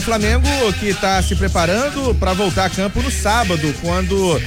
Flamengo que está se preparando para voltar a campo no sábado, quando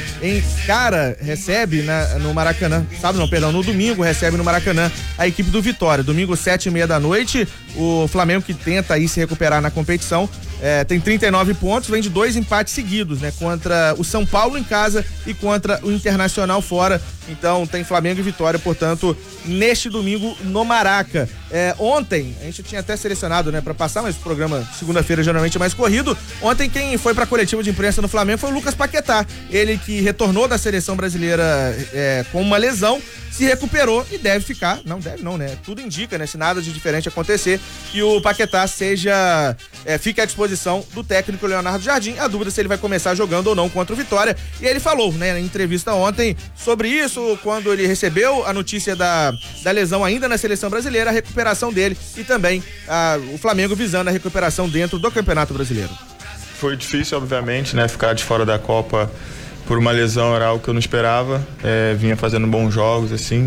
recebe no Maracanã, no domingo recebe no Maracanã a equipe do Vitória. Domingo 7h30 da noite, o Flamengo que tenta aí se recuperar na competição, tem 39 pontos, vem de 2 empates seguidos, né? Contra o São Paulo em casa e contra o Internacional fora. Então tem Flamengo e Vitória, portanto, neste domingo no Maraca. Ontem, a gente tinha até selecionado, né, para passar, mas o programa segunda-feira geralmente é mais corrido. Ontem quem foi pra coletiva de imprensa no Flamengo foi o Lucas Paquetá. Ele que retornou da seleção brasileira com uma lesão, se recuperou e deve ficar, né? Tudo indica, né? Se nada de diferente acontecer, que o Paquetá fique à disposição do técnico Leonardo Jardim. A dúvida se ele vai começar jogando ou não contra o Vitória. E ele falou, né, na entrevista ontem sobre isso, quando ele recebeu a notícia da lesão ainda na seleção brasileira, a recuperação dele e também o Flamengo visando a recuperação dentro do Campeonato Brasileiro. Foi difícil, obviamente, né? Ficar de fora da Copa por uma lesão era algo que eu não esperava, vinha fazendo bons jogos, assim,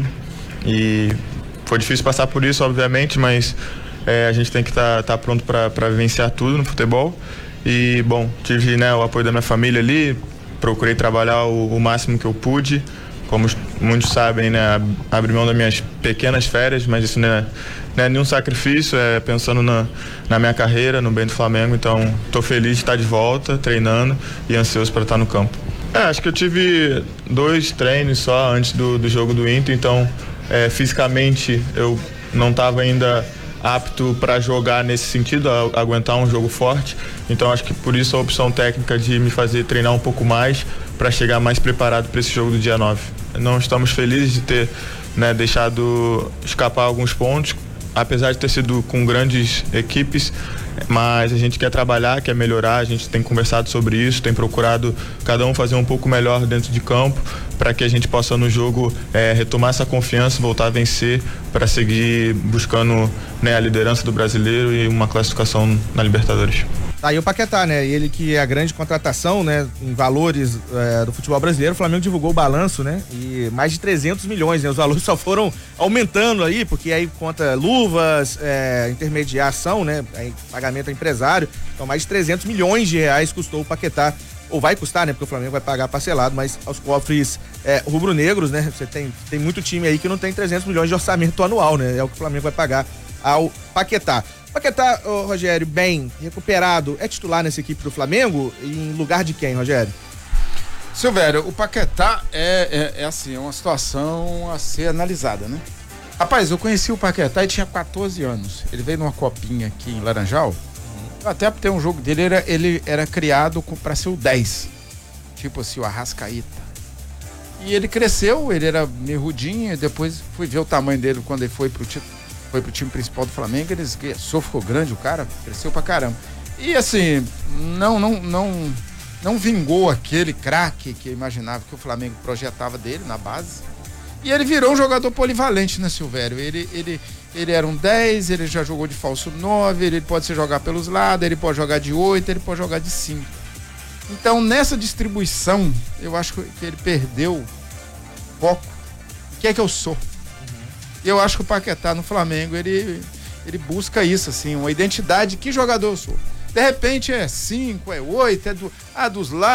e foi difícil passar por isso, obviamente, mas a gente tem que estar pronto para vivenciar tudo no futebol. E, bom, tive, né, o apoio da minha família ali, procurei trabalhar o máximo que eu pude, como muitos sabem, né, abri mão das minhas pequenas férias, mas isso não é nenhum sacrifício, pensando na minha carreira, no bem do Flamengo. Então estou feliz de estar de volta, treinando e ansioso para estar no campo. Acho que eu tive 2 treinos só antes do jogo do Inter, então fisicamente eu não estava ainda apto para jogar nesse sentido, aguentar um jogo forte. Então acho que por isso a opção técnica de me fazer treinar um pouco mais para chegar mais preparado para esse jogo do dia 9. Não estamos felizes de ter, né, deixado escapar alguns pontos, apesar de ter sido com grandes equipes, mas a gente quer trabalhar, quer melhorar, a gente tem conversado sobre isso, tem procurado cada um fazer um pouco melhor dentro de campo, para que a gente possa no jogo retomar essa confiança, voltar a vencer, para seguir buscando, né, a liderança do brasileiro e uma classificação na Libertadores. Tá aí o Paquetá, né? Ele que é a grande contratação, né, em valores do futebol brasileiro. O Flamengo divulgou o balanço, né? E mais de 300 milhões, né? Os valores só foram aumentando aí, porque aí conta luvas, intermediação, né? Aí, pagamento a empresário. Então mais de 300 milhões de reais custou o Paquetá. Ou vai custar, né? Porque o Flamengo vai pagar parcelado, mas aos cofres rubro-negros, né? Você tem muito time aí que não tem 300 milhões de orçamento anual, né? É o que o Flamengo vai pagar ao Paquetá. Paquetá, Rogério, bem recuperado, é titular nessa equipe do Flamengo? Em lugar de quem, Rogério? Silvério, o Paquetá é uma situação a ser analisada, né? Rapaz, eu conheci o Paquetá e tinha 14 anos. Ele veio numa copinha aqui em Laranjal. Até porque um jogo dele ele era criado para ser o 10. Tipo assim, o Arrascaeta. E ele cresceu, ele era meio rudinho, e depois fui ver o tamanho dele quando ele foi pro time principal do Flamengo. Ficou grande o cara, cresceu pra caramba. E assim, não vingou aquele craque que eu imaginava que o Flamengo projetava dele na base. E ele virou um jogador polivalente, né, Silvério? Ele era um 10, ele já jogou de falso 9, ele pode se jogar pelos lados, ele pode jogar de 8, ele pode jogar de 5. Então, nessa distribuição, eu acho que ele perdeu foco. O que é que eu sou? Eu acho que o Paquetá no Flamengo, ele busca isso, assim, uma identidade. Que jogador eu sou? De repente é 5, é 8, dos lados.